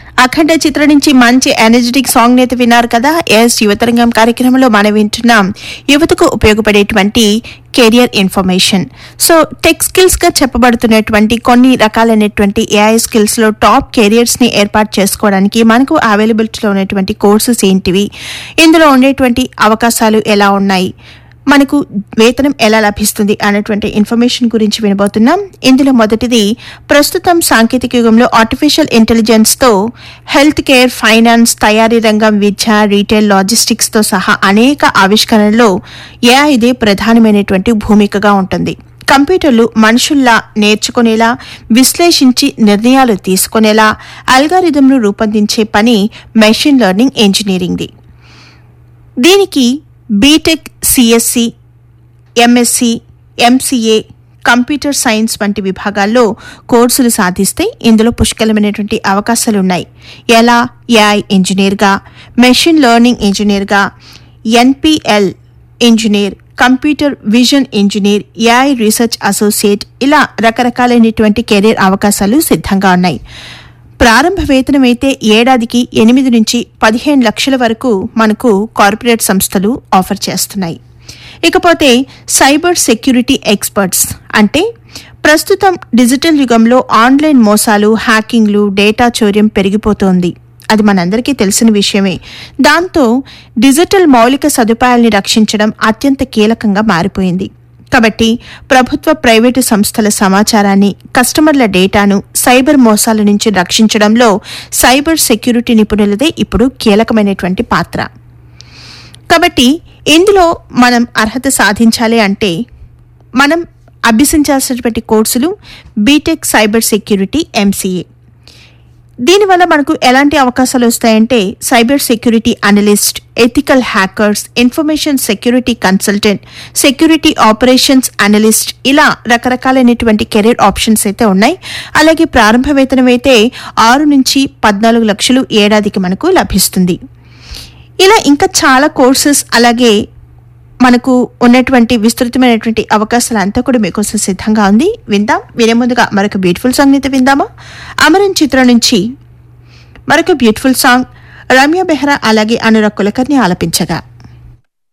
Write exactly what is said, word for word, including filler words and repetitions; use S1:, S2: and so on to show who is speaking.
S1: అఖండ చిత్రం నుంచి మంచి ఎనర్జెటిక్ సాంగ్ నేత విన్నారు కదా. ఎస్ యువతరంగం కార్యక్రమంలో మనం వింటున్నాం యువతకు ఉపయోగపడేటువంటి career information. So tech skills గా చెప్పబడుతున్నటువంటి కొన్ని రకాలైనటువంటి ఏఐ స్కిల్స్ లో టాప్ కెరియర్స్ ని ఏర్పాటు చేసుకోవడానికి మనకు అవైలబిలిటీలో ఉన్నటువంటి కోర్సెస్ ఏంటివి, ఇందులో ఉండేటువంటి అవకాశాలు ఎలా ఉన్నాయి, మనకు వేతనం ఎలా లభిస్తుంది అనేటువంటి ఇన్ఫర్మేషన్ గురించి వినబోతున్నాం. ఇందులో మొదటిది, ప్రస్తుతం సాంకేతిక యుగంలో ఆర్టిఫిషియల్ ఇంటెలిజెన్స్ తో హెల్త్ కేర్, ఫైనాన్స్, తయారీ రంగం, విద్య, రీటైల్, లాజిస్టిక్స్ తో సహా అనేక ఆవిష్కరణల్లో ఏఐదే ప్రధానమైనటువంటి భూమికగా ఉంటుంది. కంప్యూటర్లు మనుషుల్లా నేర్చుకునేలా, విశ్లేషించి నిర్ణయాలు తీసుకునేలా అల్గారిథంను రూపొందించే పని మెషిన్ లెర్నింగ్ ఇంజనీరింగ్ది. దీనికి BTech, CSC, MSc, MCA, computer science వంటి విభాగాల్లో కోర్సులు సాధిస్తే ఇందులో పుష్కలమైనటువంటి అవకాశాలున్నాయి. ఎలా? ఏఐ ఇంజనీర్గా, మెషిన్ లెర్నింగ్ ఇంజనీర్గా, NPL engineer, computer vision engineer, AI research associate, ఇలా రకరకాలైనటువంటి కెరీర్ అవకాశాలు సిద్ధంగా ఉన్నాయి. ప్రారంభ వేతనం అయితే ఏడాదికి ఎనిమిది నుంచి పదిహేను లక్షల వరకు మనకు కార్పొరేట్ సంస్థలు ఆఫర్ చేస్తున్నాయి. ఇకపోతే సైబర్ సెక్యూరిటీ ఎక్స్పర్ట్స్ అంటే ప్రస్తుతం డిజిటల్ యుగంలో ఆన్లైన్ మోసాలు, హ్యాకింగ్లు, డేటా చౌర్యం పెరిగిపోతోంది. అది మనందరికీ తెలిసిన విషయమే. దాంతో డిజిటల్ మౌలిక సదుపాయాల్ని రక్షించడం అత్యంత కీలకంగా మారిపోయింది. కాబట్టి ప్రభుత్వ, ప్రైవేటు సంస్థల సమాచారాన్ని, కస్టమర్ల డేటాను సైబర్ మోసాల నుంచి రక్షించడంలో సైబర్ సెక్యూరిటీ నిపుణులదే ఇప్పుడు కీలకమైనటువంటి పాత్ర. కాబట్టి ఇందులో మనం అర్హత సాధించాలి అంటే మనం అభ్యసించాల్సినటువంటి కోర్సులు బీటెక్ సైబర్ సెక్యూరిటీ, ఎంసీఏ. దీనివల్ల మనకు ఎలాంటి అవకాశాలు వస్తాయంటే cyber security analyst, ethical hackers, information security consultant, security operations analyst, ఇలా రకరకాలైనటువంటి కెరీర్ ఆప్షన్స్ అయితే ఉన్నాయి. అలాగే ప్రారంభ వేతనం అయితే ఆరు నుంచి పద్నాలుగు లక్షలు ఏడాదికి మనకు లభిస్తుంది. ఇలా ఇంకా చాలా కోర్సెస్, అలాగే మనకు ఉన్నటువంటి విస్తృతమైనటువంటి అవకాశాలు అంతా కూడా మీకోసం సిద్ధంగా ఉంది. విందాం. వినే ముందుగా మరొక బ్యూటిఫుల్ సాంగ్ అయితే విందామా? అమరన్ చిత్రం నుంచి మరొక బ్యూటిఫుల్ సాంగ్ రమ్య బెహ్రా అలాగే అనురాగ్ కులకర్ని ఆలపించగా